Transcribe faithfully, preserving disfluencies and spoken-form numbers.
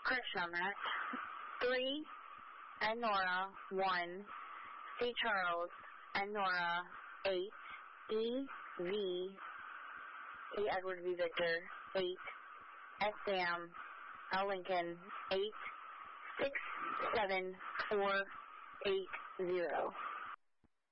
Correction on that. Three, and Nora, one. C. Charles, and Nora, eight. E. V. E. Edward V. Victor, eight. S. Sam, L. Lincoln, eight. Six, seven, four, eight, zero.